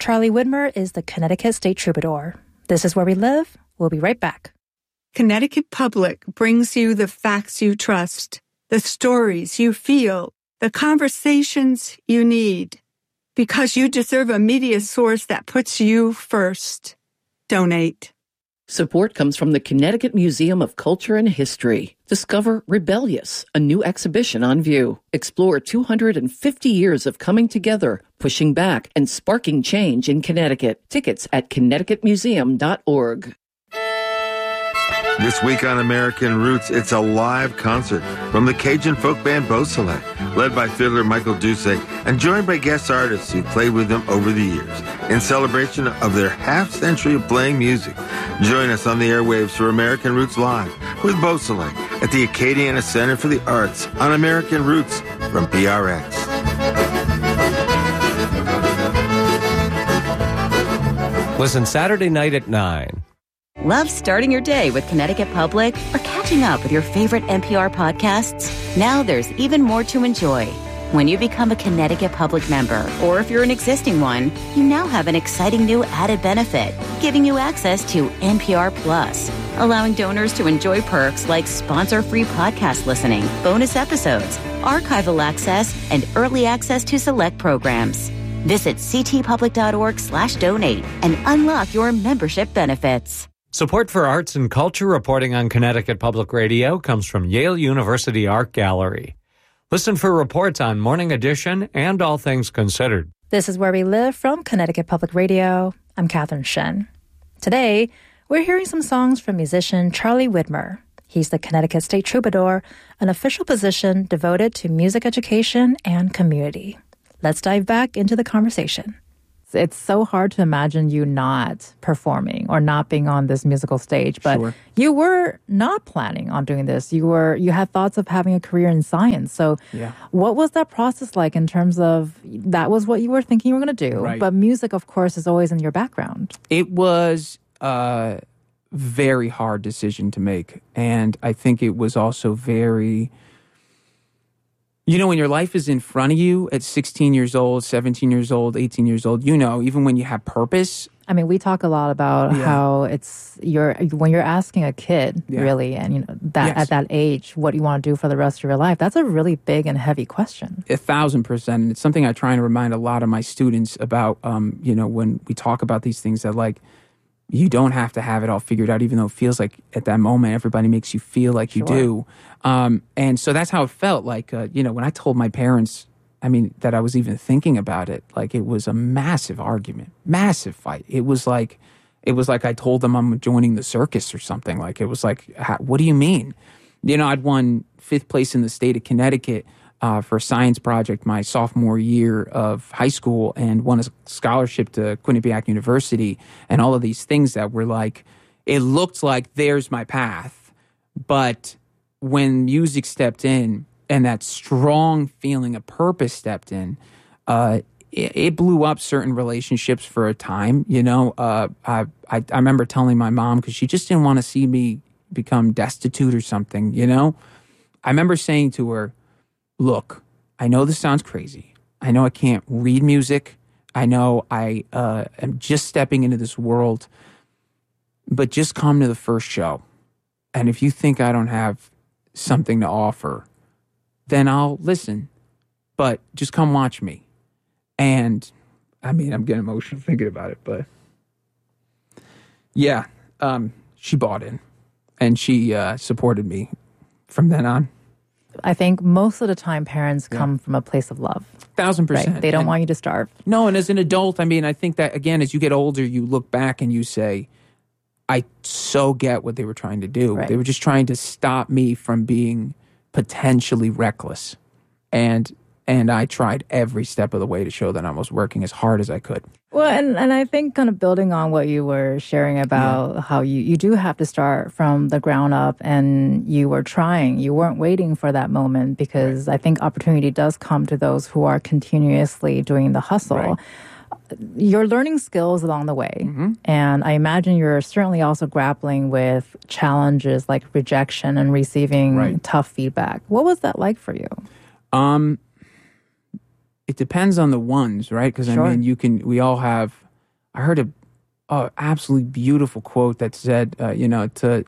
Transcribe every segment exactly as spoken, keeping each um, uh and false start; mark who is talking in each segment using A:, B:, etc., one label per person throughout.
A: Charlie Widmer is the Connecticut State Troubadour. This is Where We Live. We'll be right back.
B: Connecticut Public brings you the facts you trust, the stories you feel, the conversations you need. Because you deserve a media source that puts you first. Donate.
C: Support comes from the Connecticut Museum of Culture and History. Discover Rebellious, a new exhibition on view. Explore two hundred fifty years of coming together, pushing back, and sparking change in Connecticut. Tickets at connecticut museum dot org.
D: This week on American Roots, it's a live concert from the Cajun folk band Beausoleil, led by fiddler Michael Doucet, and joined by guest artists who played with them over the years in celebration of their half-century of playing music. Join us on the airwaves for American Roots Live with Beausoleil at the Acadiana Center for the Arts on American Roots from P R X.
E: Listen Saturday night at nine.
F: Love starting your day with Connecticut Public or catching up with your favorite N P R podcasts? Now there's even more to enjoy. When you become a Connecticut Public member, or if you're an existing one, you now have an exciting new added benefit, giving you access to N P R Plus, allowing donors to enjoy perks like sponsor-free podcast listening, bonus episodes, archival access, and early access to select programs. Visit ctpublic.org slash donate and unlock your membership benefits.
E: Support for arts and culture reporting on Connecticut Public Radio comes from Yale University Art Gallery. Listen for reports on Morning Edition and All Things Considered.
A: This is Where We Live from Connecticut Public Radio. I'm Catherine Shen. Today, we're hearing some songs from musician Charlie Widmer. He's the Connecticut State Troubadour, an official position devoted to music education and community. Let's dive back into the conversation.
G: It's so hard to imagine you not performing or not being on this musical stage, but sure. You were not planning on doing this. You were you had thoughts of having a career in science. So yeah. What was that process like in terms of that was what you were thinking you were going to do, right. But music, of course, is always in your background.
H: It was a very hard decision to make, and I think it was also very... You know, when your life is in front of you at sixteen years old, seventeen years old, eighteen years old, you know, even when you have purpose.
G: I mean, we talk a lot about yeah. how it's you're when you're asking a kid, yeah. really, and you know that yes. at that age, what you want to do for the rest of your life. That's a really big and heavy question.
H: A thousand percent. And it's something I try and remind a lot of my students about, um, you know, when we talk about these things that like, you don't have to have it all figured out, even though it feels like at that moment, everybody makes you feel like you sure. do. Um, and so that's how it felt like, uh, you know, when I told my parents, I mean, that I was even thinking about it, like it was a massive argument, massive fight. It was like, it was like I told them I'm joining the circus or something. Like, it was like, what do you mean? You know, I'd won fifth place in the state of Connecticut uh, for a science project my sophomore year of high school and won a scholarship to Quinnipiac University and all of these things that were like, it looked like there's my path. But when music stepped in and that strong feeling of purpose stepped in, uh, it, it blew up certain relationships for a time. You know, uh, I, I I remember telling my mom, because she just didn't want to see me become destitute or something, you know? I remember saying to her, look, I know this sounds crazy. I know I can't read music. I know I uh, am just stepping into this world, but just come to the first show. And if you think I don't have something to offer, then I'll listen. But just come watch me. And, I mean, I'm getting emotional thinking about it, but yeah, um, she bought in. And she uh, supported me from then on.
G: I think most of the time parents come yeah. from a place of love.
H: Thousand percent.
G: Right? They don't
H: and,
G: want you to starve.
H: No, and as an adult, I mean, I think that, again, as you get older, you look back and you say, I so get what they were trying to do. Right. They were just trying to stop me from being potentially reckless. And and I tried every step of the way to show that I was working as hard as I could.
G: Well, and, and I think kind of building on what you were sharing about yeah. how you, you do have to start from the ground up and you were trying. You weren't waiting for that moment because right. I think opportunity does come to those who are continuously doing the hustle. Right. You're learning skills along the way. Mm-hmm. And I imagine you're certainly also grappling with challenges like rejection and receiving right. tough feedback. What was that like for you? Um,
H: it depends on the ones, right? Because, sure. I mean, you can, we all have I heard a, a absolutely beautiful quote that said, uh, you know, to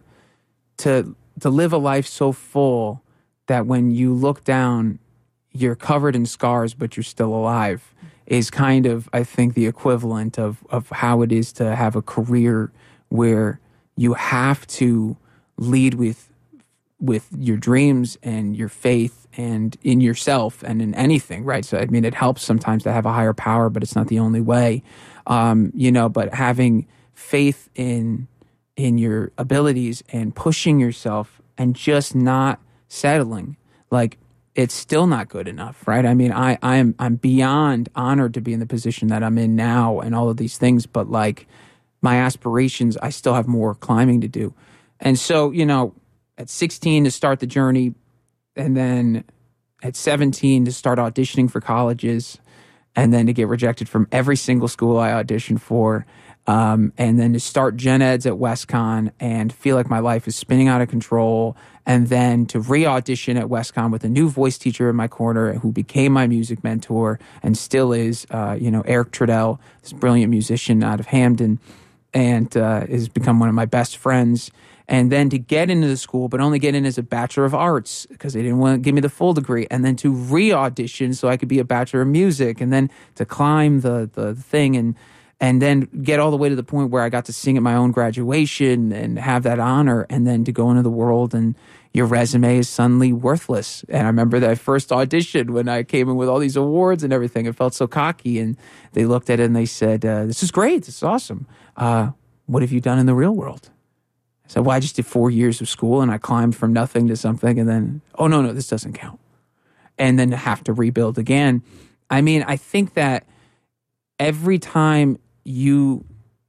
H: to to live a life so full that when you look down, you're covered in scars, but you're still alive, is kind of, I think, the equivalent of of how it is to have a career where you have to lead with with your dreams and your faith and in yourself and in anything, right? So, I mean, it helps sometimes to have a higher power, but it's not the only way, um, you know, but having faith in in your abilities and pushing yourself and just not settling, like, it's still not good enough, right? I mean, I, I'm I'm beyond honored to be in the position that I'm in now and all of these things, but like my aspirations, I still have more climbing to do. And so, you know, at sixteen to start the journey, and then at seventeen to start auditioning for colleges, and then to get rejected from every single school I auditioned for, um, and then to start gen eds at WestConn and feel like my life is spinning out of control, and then to re-audition at WestConn with a new voice teacher in my corner who became my music mentor and still is, uh, you know, Eric Trudell, this brilliant musician out of Hamden, and uh, has become one of my best friends. And then to get into the school, but only get in as a Bachelor of Arts because they didn't want to give me the full degree. And then to re-audition so I could be a Bachelor of Music. And then to climb the, the thing and and then get all the way to the point where I got to sing at my own graduation and have that honor. And then to go into the world and your resume is suddenly worthless. And I remember that first audition when I came in with all these awards and everything. It felt so cocky. And they looked at it and they said, uh, this is great. This is awesome. Uh, what have you done in the real world? I said, well, I just did four years of school and I climbed from nothing to something. And then, oh, no, no, this doesn't count. And then to have to rebuild again. I mean, I think that every time you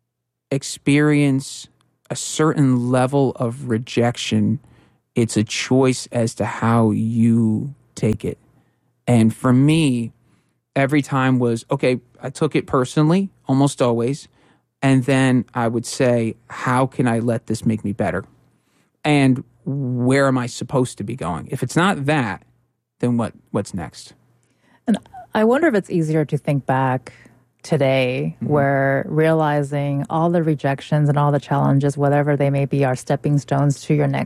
H: experience a certain level of rejection, it's a choice as to how you take it. And for me, every time was, okay, I took it personally, almost always. And then I would say, how can I let this make me better? And where am I supposed to be going? If it's not that, then what? what's next?
G: And I wonder if it's easier to think back today, mm-hmm. where realizing all the rejections and all the challenges, whatever they may be, are stepping stones to your ne-